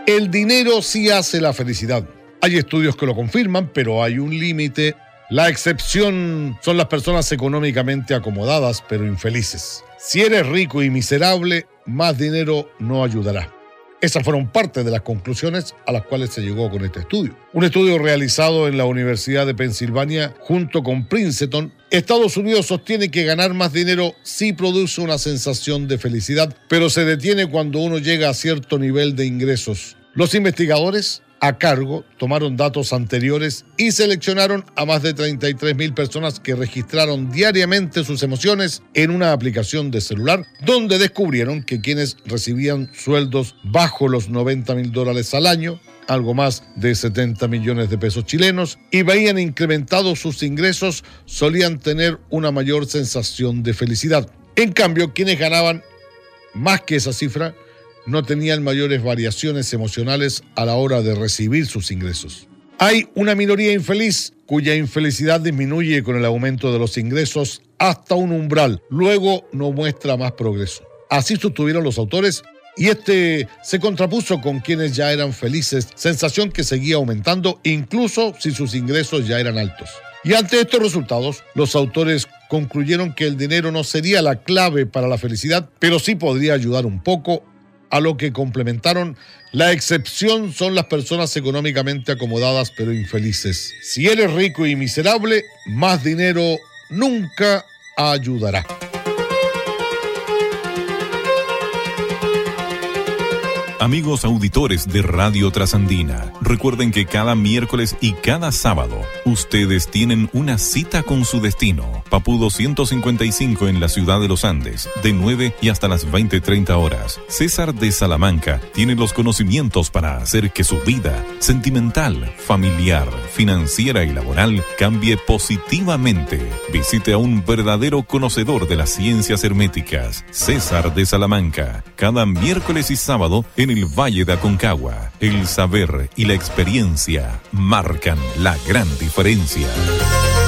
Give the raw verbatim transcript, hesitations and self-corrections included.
El dinero sí hace la felicidad. Hay estudios que lo confirman, pero hay un límite. La excepción son las personas económicamente acomodadas, pero infelices. Si eres rico y miserable, más dinero no ayudará. Esas fueron parte de las conclusiones a las cuales se llegó con este estudio. Un estudio realizado en la Universidad de Pensilvania junto con Princeton. Estados Unidos sostiene que ganar más dinero sí produce una sensación de felicidad, pero se detiene cuando uno llega a cierto nivel de ingresos. Los investigadores a cargo tomaron datos anteriores y seleccionaron a más de treinta y tres mil personas que registraron diariamente sus emociones en una aplicación de celular, donde descubrieron que quienes recibían sueldos bajo los noventa mil dólares al año, algo más de setenta millones de pesos chilenos, y veían incrementados sus ingresos, solían tener una mayor sensación de felicidad. En cambio, quienes ganaban más que esa cifra no tenían mayores variaciones emocionales a la hora de recibir sus ingresos. Hay una minoría infeliz cuya infelicidad disminuye con el aumento de los ingresos hasta un umbral, luego no muestra más progreso. Así sostuvieron los autores, y este se contrapuso con quienes ya eran felices, sensación que seguía aumentando incluso si sus ingresos ya eran altos. Y ante estos resultados, los autores concluyeron que el dinero no sería la clave para la felicidad, pero sí podría ayudar un poco, a lo que complementaron: la excepción son las personas económicamente acomodadas pero infelices. Si eres rico y miserable, más dinero nunca ayudará. Amigos auditores de Radio Trasandina, recuerden que cada miércoles y cada sábado ustedes tienen una cita con su destino. Papudo ciento cincuenta y cinco en la ciudad de Los Andes, de nueve y hasta las veinte treinta horas. César de Salamanca tiene los conocimientos para hacer que su vida sentimental, familiar, financiera y laboral cambie positivamente. Visite a un verdadero conocedor de las ciencias herméticas, César de Salamanca, cada miércoles y sábado en el Valle de Aconcagua. El saber y la experiencia marcan la gran diferencia.